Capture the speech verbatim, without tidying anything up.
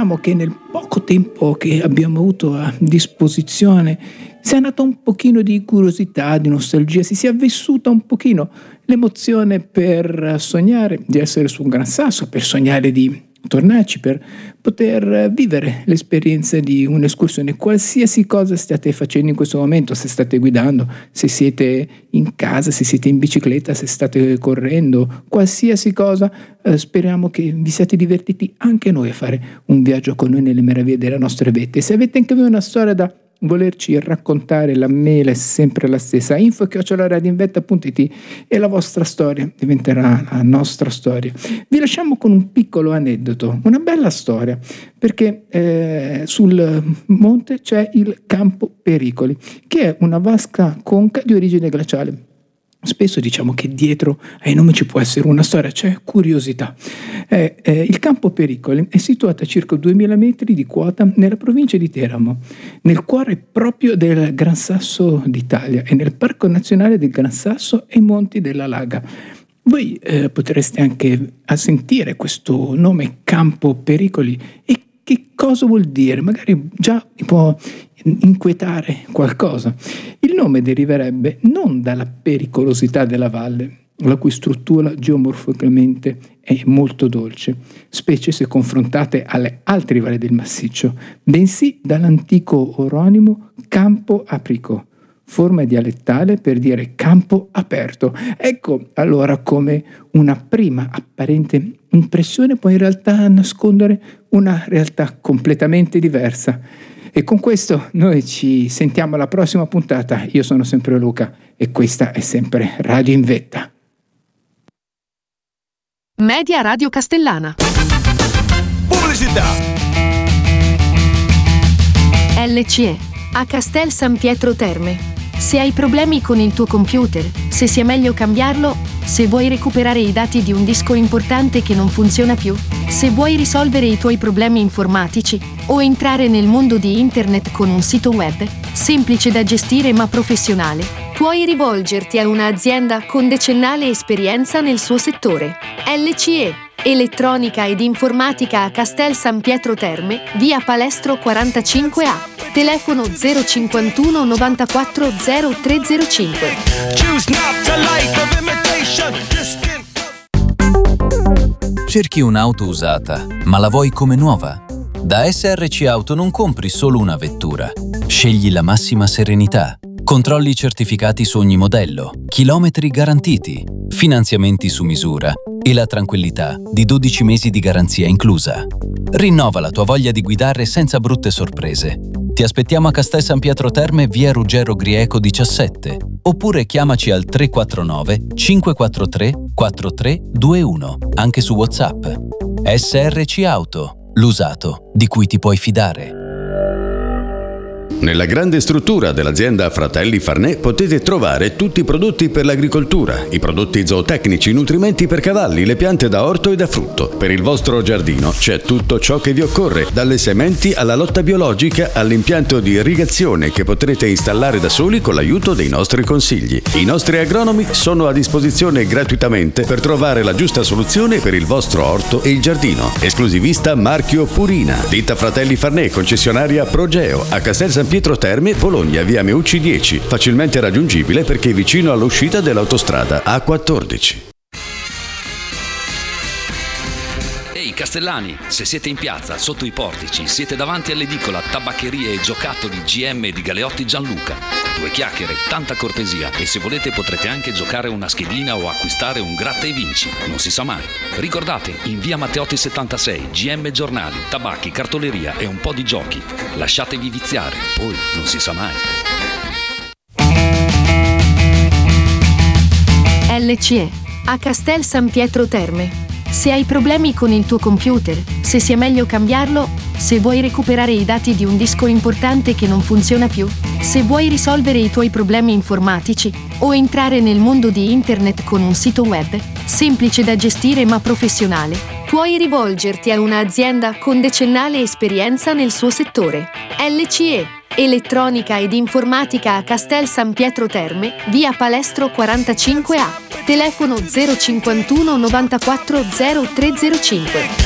speriamo che nel poco tempo che abbiamo avuto a disposizione sia nata un pochino di curiosità, di nostalgia, si sia vissuta un pochino l'emozione per sognare di essere su un Gran Sasso, per sognare di tornarci, per poter vivere l'esperienza di un'escursione, qualsiasi cosa stiate facendo in questo momento, se state guidando, se siete in casa, se siete in bicicletta, se state correndo, qualsiasi cosa, eh, speriamo che vi siate divertiti anche noi a fare un viaggio con noi nelle meraviglie delle nostre vette. Se avete anche voi una storia da volerci raccontare, la mail è sempre la stessa, info chiocciola radioinvetta punto it, e la vostra storia diventerà la nostra storia. Vi lasciamo con un piccolo aneddoto, una bella storia, perché eh, sul monte c'è il Campo Pericoli, che è una vasca conca di origine glaciale. Spesso diciamo che dietro ai nomi ci può essere una storia, c'è curiosità. Eh, eh, il Campo Pericoli è situato a circa duemila metri di quota nella provincia di Teramo, nel cuore proprio del Gran Sasso d'Italia e nel Parco Nazionale del Gran Sasso e i Monti della Laga. Voi eh, potreste anche a sentire questo nome Campo Pericoli e che cosa vuol dire? Magari già può inquietare qualcosa. Il nome deriverebbe non dalla pericolosità della valle, la cui struttura geomorfologicamente è molto dolce, specie se confrontate alle altre valli del massiccio, bensì dall'antico oronimo Campo Aprico, forma dialettale per dire campo aperto. Ecco allora come una prima apparente impressione può in realtà nascondere una realtà completamente diversa. E con questo noi ci sentiamo alla prossima puntata. Io sono sempre Luca e questa è sempre Radio in Vetta. Media Radio Castellana. Pubblicità. L C E a Castel San Pietro Terme. Se hai problemi con il tuo computer, se sia meglio cambiarlo, se vuoi recuperare i dati di un disco importante che non funziona più, se vuoi risolvere i tuoi problemi informatici o entrare nel mondo di internet con un sito web, semplice da gestire ma professionale, puoi rivolgerti a un'azienda con decennale esperienza nel suo settore. L C E, elettronica ed informatica a Castel San Pietro Terme, via Palestro quarantacinque A. Telefono zero cinquantuno novantaquattro zero tre zero cinque. Cerchi un'auto usata, ma la vuoi come nuova? Da S R C Auto non compri solo una vettura. Scegli la massima serenità. Controlli certificati su ogni modello, chilometri garantiti, finanziamenti su misura e la tranquillità di dodici mesi di garanzia inclusa. Rinnova la tua voglia di guidare senza brutte sorprese. Ti aspettiamo a Castel San Pietro Terme, via Ruggero Grieco diciassette, oppure chiamaci al tre quattro nove cinque quattro tre quattro tre due uno, anche su WhatsApp. S R C Auto, l'usato di cui ti puoi fidare. Nella grande struttura dell'azienda Fratelli Farnè potete trovare tutti i prodotti per l'agricoltura, i prodotti zootecnici, i nutrimenti per cavalli, le piante da orto e da frutto. Per il vostro giardino c'è tutto ciò che vi occorre, dalle sementi alla lotta biologica all'impianto di irrigazione che potrete installare da soli con l'aiuto dei nostri consigli. I nostri agronomi sono a disposizione gratuitamente per trovare la giusta soluzione per il vostro orto e il giardino. Esclusivista marchio Purina. Ditta Fratelli Farnè, concessionaria Progeo, a Castel San Pietro Terme, Bologna, via Meucci dieci, facilmente raggiungibile perché è vicino all'uscita dell'autostrada A quattordici. Ehi Castellani, se siete in piazza, sotto i portici, siete davanti all'edicola Tabaccherie e Giocattoli G M di Galeotti Gianluca. Due chiacchiere, tanta cortesia e se volete potrete anche giocare una schedina o acquistare un gratta e vinci, non si sa mai. Ricordate, in via Matteotti settantasei, G M Giornali, tabacchi, cartoleria e un po' di giochi. Lasciatevi viziare, poi non si sa mai. L C E a Castel San Pietro Terme. Se hai problemi con il tuo computer, se sia meglio cambiarlo, se vuoi recuperare i dati di un disco importante che non funziona più, se vuoi risolvere i tuoi problemi informatici o entrare nel mondo di internet con un sito web, semplice da gestire ma professionale, puoi rivolgerti a un'azienda con decennale esperienza nel suo settore. L C E, elettronica ed informatica a Castel San Pietro Terme, via Palestro quarantacinque A. Telefono zero cinquantuno novantaquattro zero tre zero cinque.